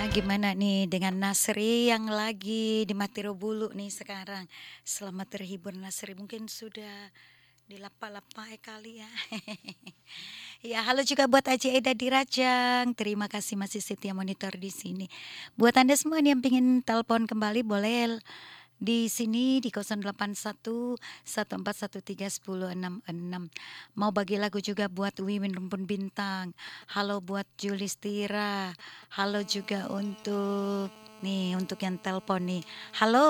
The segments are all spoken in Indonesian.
Gimana nih dengan Nasri yang lagi di Matirobulu nih sekarang? Selamat terhibur Nasri, mungkin sudah dilapa-lapa kali ya. Ya, halo juga buat Aji Eda di Rajang. Terima kasih masih setia monitor di sini. Buat Anda semua nih yang pengen telepon kembali boleh di sini di 081 1413 1066. Mau bagi lagu juga buat Wiwin Rumpun Bintang. Halo buat Julistira. Halo juga untuk nih untuk yang telepon nih. Halo.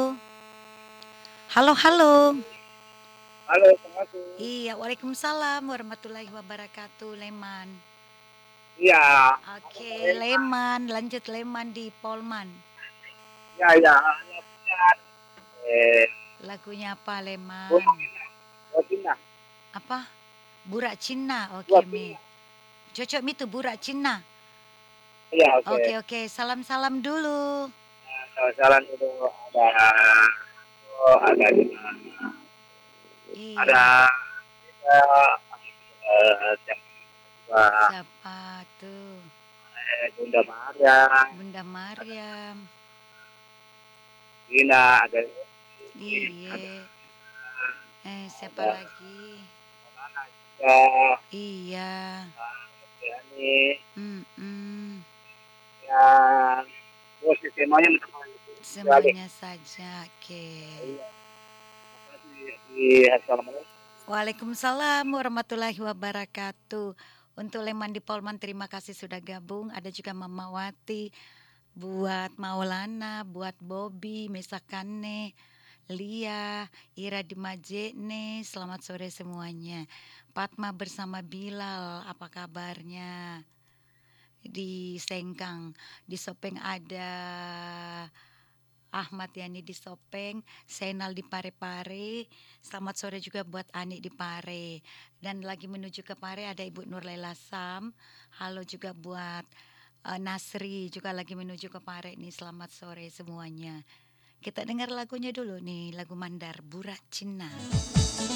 Halo, halo. Halo, Assalamualaikum. Iya, Waalaikumsalam warahmatullahi wabarakatuh, Leman. Iya, halo Oke, Kak Rema. Leman, lanjut Leman di Polman. Iya, iya, halo Pian. Eh, Lagunya apa, Bos Leman? Cina, Bos Cina, Apa? Burak Cina. Oke, Bos Mi. Cina. Cocok Mi tuh Burak Cina. Iya, oke. Oke, oke. Salam-salam dulu. Nah, jalan dulu ada, oh, ada Iya. ada kita siapa juga Siapa tuh? Bunda Maria, Bunda Maryam. Dina, ada Iya. Siapa ada lagi? Nana juga, Iya. Yani, Mm-mm. yang bos semuanya sekali. Semuanya saja. Oke. Iya, di Assalamualaikum. Waalaikumsalam warahmatullahi wabarakatuh. Untuk Leman di Polman terima kasih sudah gabung. Ada juga Mama Wati, buat Maulana, buat Bobby, Mesakane, Lia, Ira di Majene. Selamat sore semuanya. Fatma bersama Bilal, apa kabarnya? Di Sengkang, di Sopeng ada Ahmad Yani di Sopeng, Senal di Parepare. Selamat sore juga buat Ani di Pare. Dan lagi menuju ke Pare ada Ibu Nurlela Sam. Halo juga buat Nasri juga lagi menuju ke Pare nih. Selamat sore semuanya. Kita dengar lagunya dulu nih, lagu Mandar Burak Cina.